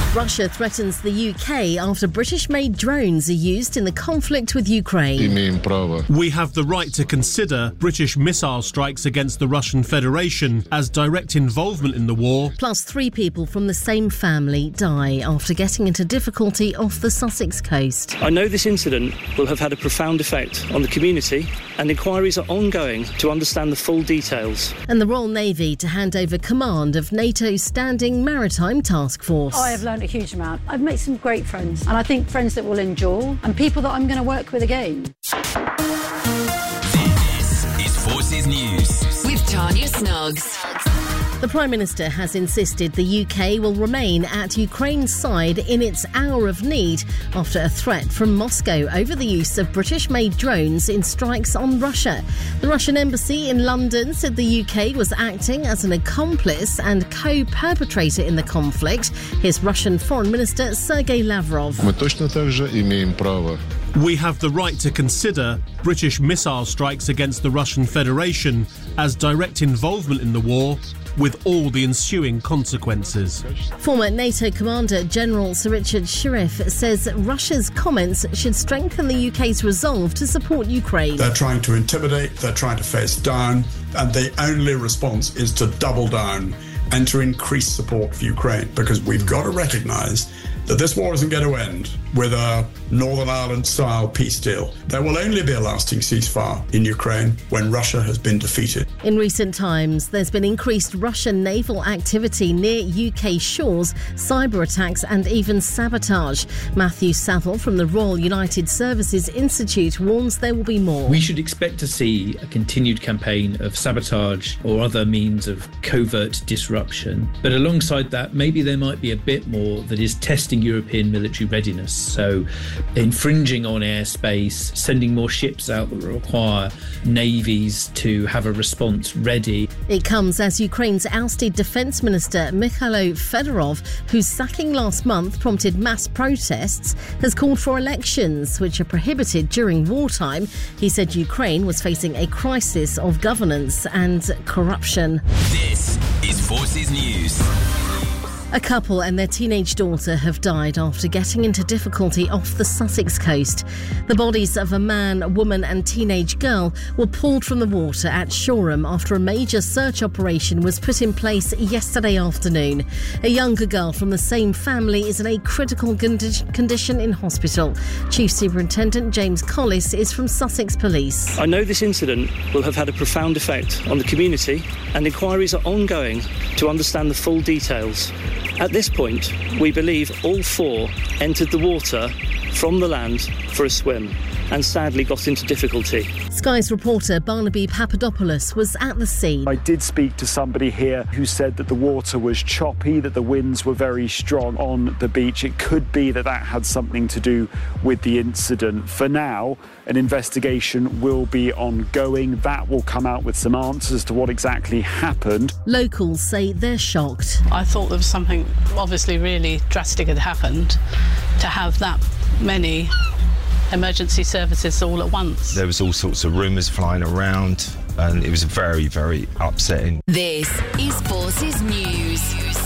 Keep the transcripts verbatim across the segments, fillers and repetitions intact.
Russia threatens the U K after British-made drones are used in the conflict with Ukraine. We have the right to consider British missile strikes against the Russian Federation as direct involvement in the war. Plus, three people from the same family die after getting into difficulty off the Sussex coast. I know this incident will have had a profound effect on the community, and inquiries are ongoing to understand the full details. And the Royal Navy to hand over command of NATO's Standing Maritime Task Force. I have learned a huge amount. I've made some great friends, and I think friends that will endure, and people that I'm going to work with again. This is Forces News with Tanya Snoggs. The Prime Minister has insisted the U K will remain at Ukraine's side in its hour of need after a threat from Moscow over the use of British-made drones in strikes on Russia. The Russian embassy in London said the U K was acting as an accomplice and co-perpetrator in the conflict. Here's Russian Foreign Minister Sergei Lavrov. We have the right to consider British missile strikes against the Russian Federation as direct involvement in the war, with all the ensuing consequences. Former NATO Commander General Sir Richard Shirreff says Russia's comments should strengthen the U K's resolve to support Ukraine. They're trying to intimidate, they're trying to face down, and the only response is to double down and to increase support for Ukraine, because we've got to recognise that this war isn't going to end with a Northern Ireland-style peace deal. There will only be a lasting ceasefire in Ukraine when Russia has been defeated. In recent times, there's been increased Russian naval activity near U K shores, cyber attacks and even sabotage. Matthew Saville from the Royal United Services Institute warns there will be more. We should expect to see a continued campaign of sabotage or other means of covert disruption. But alongside that, maybe there might be a bit more that is testing European military readiness. So infringing on airspace, sending more ships out that require navies to have a response ready. It comes as Ukraine's ousted Defence Minister Mikhailo Fedorov, whose sacking last month prompted mass protests, has called for elections, which are prohibited during wartime. He said Ukraine was facing a crisis of governance and corruption. This is Forces News. A couple and their teenage daughter have died after getting into difficulty off the Sussex coast. The bodies of a man, woman and teenage girl were pulled from the water at Shoreham after a major search operation was put in place yesterday afternoon. A younger girl from the same family is in a critical condi- condition in hospital. Chief Superintendent James Collis is from Sussex Police. I know this incident will have had a profound effect on the community, and inquiries are ongoing to understand the full details. At this point, we believe all four entered the water from the land for a swim and sadly got into difficulty. Sky's reporter Barnaby Papadopoulos was at the scene. I did speak to somebody here who said that the water was choppy, that the winds were very strong on the beach. It could be that that had something to do with the incident. For now, an investigation will be ongoing. That will come out with some answers to what exactly happened. Locals say they're shocked. I thought there was something obviously really drastic had happened to have that many emergency services all at once. There was all sorts of rumours flying around and it was very, very upsetting. This is Forces News.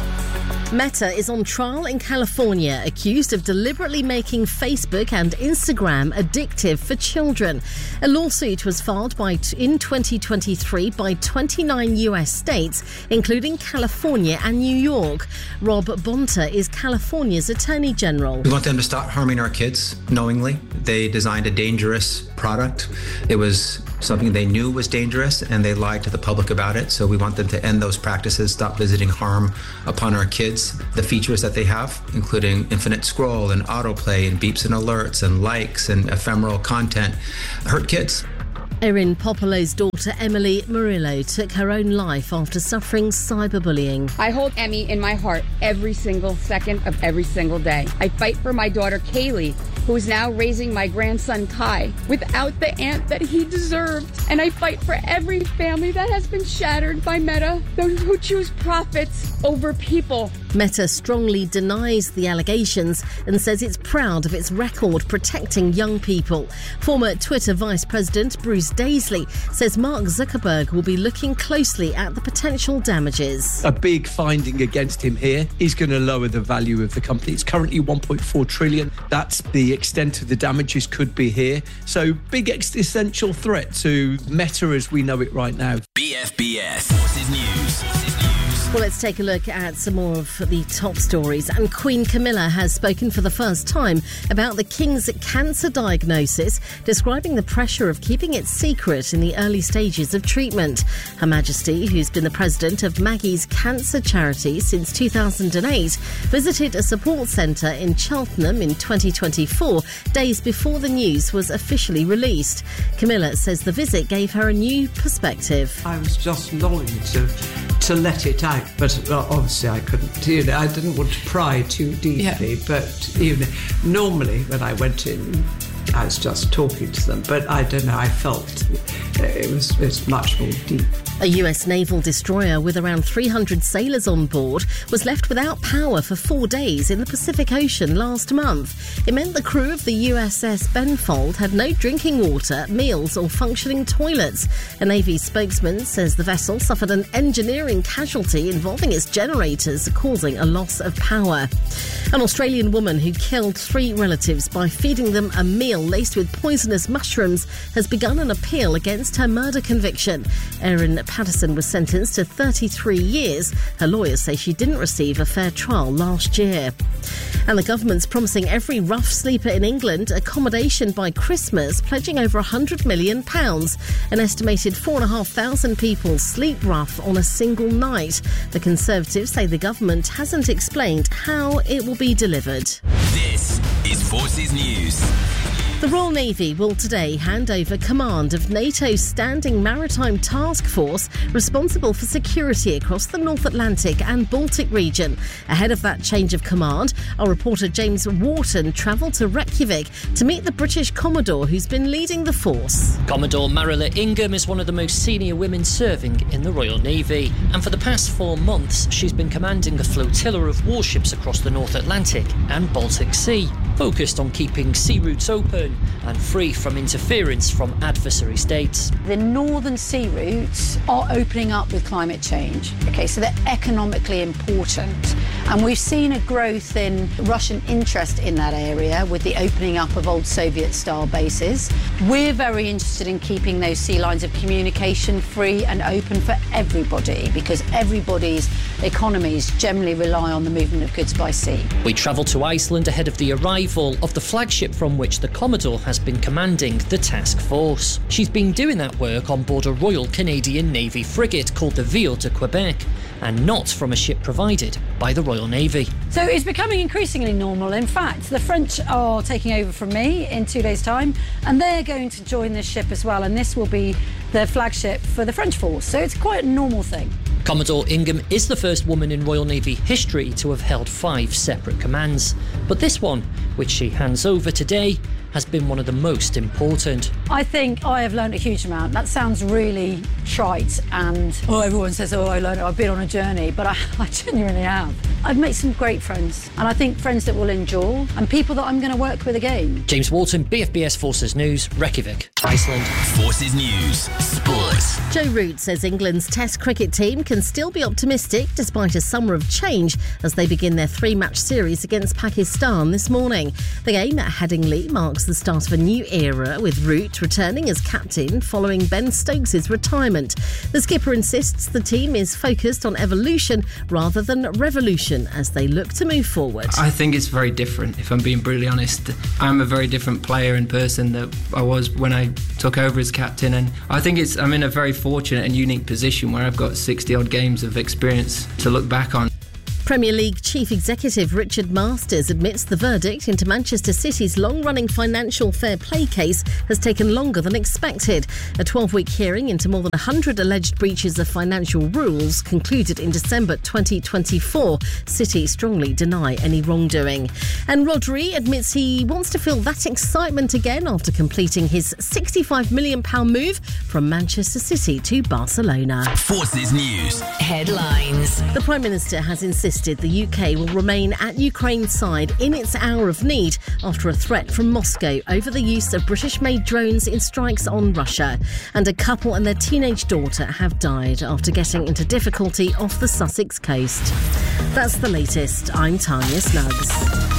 Meta is on trial in California, accused of deliberately making Facebook and Instagram addictive for children. A lawsuit was filed by in twenty twenty-three by twenty-nine U S states, including California and New York. Rob Bonta is California's Attorney General. We want them to stop harming our kids knowingly. They designed a dangerous product. It was something they knew was dangerous and they lied to the public about it. So we want them to end those practices, stop visiting harm upon our kids. The features that they have, including infinite scroll and autoplay and beeps and alerts and likes and ephemeral content, hurt kids. Erin Popolo's daughter Emily Murillo took her own life after suffering cyberbullying. I hold Emmy in my heart every single second of every single day. I fight for my daughter Kaylee, who is now raising my grandson Kai without the aunt that he deserved. And I fight for every family that has been shattered by Meta, those who choose profits over people. Meta strongly denies the allegations and says it's proud of its record protecting young people. Former Twitter Vice President Bruce Louise Daisley says Mark Zuckerberg will be looking closely at the potential damages. A big finding against him here is going to lower the value of the company. It's currently one point four trillion. That's the extent of the damages could be here. So big existential threat to Meta as we know it right now. B F B S Forces News. Well, let's take a look at some more of the top stories. And Queen Camilla has spoken for the first time about the King's cancer diagnosis, describing the pressure of keeping it secret in the early stages of treatment. Her Majesty, who's been the president of Maggie's Cancer Charity since two thousand eight, visited a support centre in Cheltenham in twenty twenty-four, days before the news was officially released. Camilla says the visit gave her a new perspective. I was just longing to, to let it out. But uh, obviously I couldn't, you know, I didn't want to pry too deeply, yeah. But, you know, normally when I went in, I was just talking to them, but I don't know, I felt it was, it was much more deep. A U S naval destroyer with around three hundred sailors on board was left without power for four days in the Pacific Ocean last month. It meant the crew of the U S S Benfold had no drinking water, meals or functioning toilets. A Navy spokesman says the vessel suffered an engineering casualty involving its generators, causing a loss of power. An Australian woman who killed three relatives by feeding them a meal laced with poisonous mushrooms has begun an appeal against her murder conviction. Erin Patterson was sentenced to thirty-three years. Her lawyers say she didn't receive a fair trial last year. And the government's promising every rough sleeper in England accommodation by Christmas, pledging over one hundred million pounds. An estimated four thousand five hundred people sleep rough on a single night. The Conservatives say the government hasn't explained how it will be delivered. This is Forces News. The Royal Navy will today hand over command of NATO's Standing Maritime Task Force responsible for security across the North Atlantic and Baltic region. Ahead of that change of command, our reporter James Wharton travelled to Reykjavik to meet the British Commodore who's been leading the force. Commodore Marilla Ingham is one of the most senior women serving in the Royal Navy, and for the past four months she's been commanding a flotilla of warships across the North Atlantic and Baltic Sea, focused on keeping sea routes open and free from interference from adversary states. The northern sea routes are opening up with climate change. Okay, so they're economically important. And we've seen a growth in Russian interest in that area with the opening up of old Soviet-style bases. We're very interested in keeping those sea lines of communication free and open for everybody, because everybody's economies generally rely on the movement of goods by sea. We travel to Iceland ahead of the arrival of the flagship from which the Commodore has been commanding the task force. She's been doing that work on board a Royal Canadian Navy frigate called the Vieux de Quebec, and not from a ship provided by the Royal Navy. So it's becoming increasingly normal. In fact, the French are taking over from me in two days' time, and they're going to join this ship as well, and this will be their flagship for the French force. So it's quite a normal thing. Commodore Ingham is the first woman in Royal Navy history to have held five separate commands, but this one, which she hands over today, has been one of the most important. I think I have learned a huge amount. That sounds really trite and, oh, everyone says, oh, I learned it, I've been on a journey, but I, I genuinely have. I've made some great friends, and I think friends that will endure, and people that I'm going to work with again. James Wharton, B F B S Forces News, Reykjavik, Iceland. Forces News, Sports. Joe Root says England's Test cricket team can still be optimistic despite a summer of change as they begin their three-match series against Pakistan this morning. The game at Headingley marks the start of a new era, with Root returning as captain following Ben Stokes' retirement. The skipper insists the team is focused on evolution rather than revolution as they look to move forward. I think it's very different, if I'm being brutally honest. I'm a very different player and person that I was when I took over as captain, and I think it's I'm in a very fortunate and unique position where I've got sixty odd games of experience to look back on. Premier League Chief Executive Richard Masters admits the verdict into Manchester City's long-running financial fair play case has taken longer than expected. A twelve-week hearing into more than one hundred alleged breaches of financial rules concluded in December twenty twenty-four. City strongly deny any wrongdoing. And Rodri admits he wants to feel that excitement again after completing his sixty-five million pounds move from Manchester City to Barcelona. Forces News. Headlines. The Prime Minister has insisted insisted the U K will remain at Ukraine's side in its hour of need after a threat from Moscow over the use of British-made drones in strikes on Russia. And a couple and their teenage daughter have died after getting into difficulty off the Sussex coast. That's the latest. I'm Tanya Snuggs.